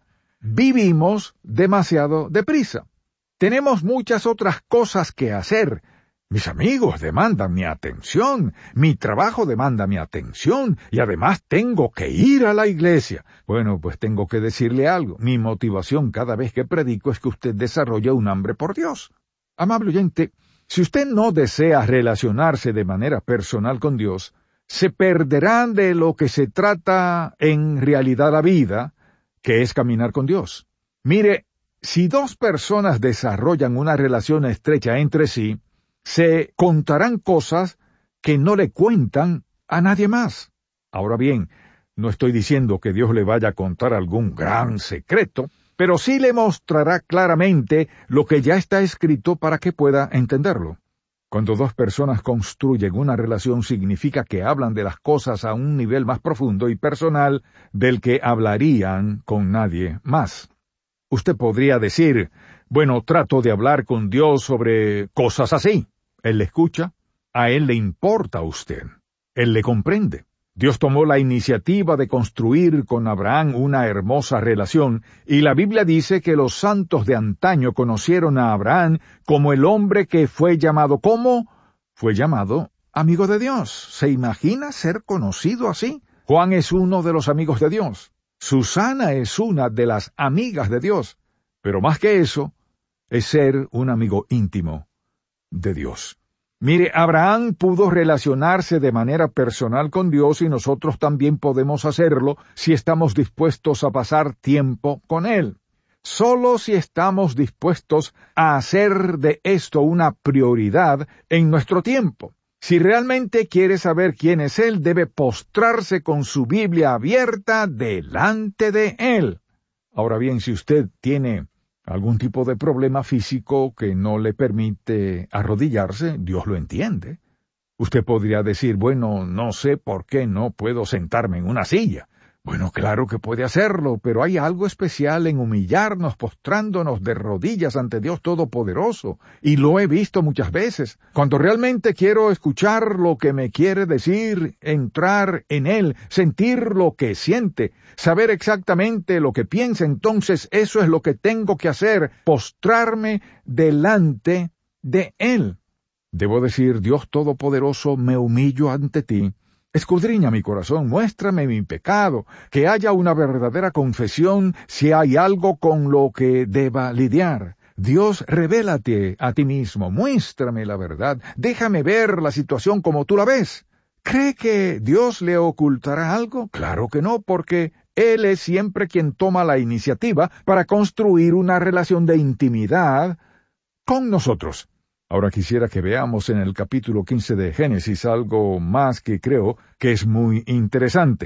Vivimos demasiado deprisa. Tenemos muchas otras cosas que hacer. Mis amigos demandan mi atención, mi trabajo demanda mi atención, y además tengo que ir a la iglesia. Bueno, pues tengo que decirle algo. Mi motivación cada vez que predico es que usted desarrolle un hambre por Dios. Amable oyente, si usted no desea relacionarse de manera personal con Dios, se perderán de lo que se trata en realidad la vida, que es caminar con Dios. Mire, si dos personas desarrollan una relación estrecha entre sí, se contarán cosas que no le cuentan a nadie más. Ahora bien, no estoy diciendo que Dios le vaya a contar algún gran secreto, pero sí le mostrará claramente lo que ya está escrito para que pueda entenderlo. Cuando dos personas construyen una relación significa que hablan de las cosas a un nivel más profundo y personal del que hablarían con nadie más. Usted podría decir, bueno, trato de hablar con Dios sobre cosas así. Él le escucha, a Él le importa a usted, Él le comprende. Dios tomó la iniciativa de construir con Abraham una hermosa relación, y la Biblia dice que los santos de antaño conocieron a Abraham como el hombre que fue llamado, ¿cómo? Fue llamado amigo de Dios. ¿Se imagina ser conocido así? Juan es uno de los amigos de Dios. Susana es una de las amigas de Dios. Pero más que eso, es ser un amigo íntimo de Dios. Mire, Abraham pudo relacionarse de manera personal con Dios y nosotros también podemos hacerlo si estamos dispuestos a pasar tiempo con Él. Solo si estamos dispuestos a hacer de esto una prioridad en nuestro tiempo. Si realmente quiere saber quién es Él, debe postrarse con su Biblia abierta delante de Él. Ahora bien, si usted tiene algún tipo de problema físico que no le permite arrodillarse, Dios lo entiende. Usted podría decir, bueno, no sé por qué no puedo sentarme en una silla. Bueno, claro que puede hacerlo, pero hay algo especial en humillarnos, postrándonos de rodillas ante Dios Todopoderoso, y lo he visto muchas veces. Cuando realmente quiero escuchar lo que me quiere decir, entrar en Él, sentir lo que siente, saber exactamente lo que piensa, entonces eso es lo que tengo que hacer, postrarme delante de Él. Debo decir, Dios Todopoderoso, me humillo ante ti. Escudriña mi corazón, muéstrame mi pecado, que haya una verdadera confesión si hay algo con lo que deba lidiar. Dios, revélate a ti mismo, muéstrame la verdad, déjame ver la situación como tú la ves. ¿Cree que Dios le ocultará algo? Claro que no, porque Él es siempre quien toma la iniciativa para construir una relación de intimidad con nosotros. Ahora quisiera que veamos en el capítulo quince de Génesis algo más que creo que es muy interesante.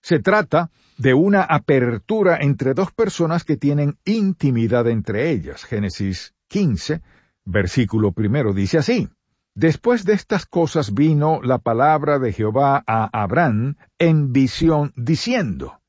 Se trata de una apertura entre dos personas que tienen intimidad entre ellas. Génesis quince, versículo primero, dice así: Después de estas cosas vino la palabra de Jehová a Abraham en visión, diciendo.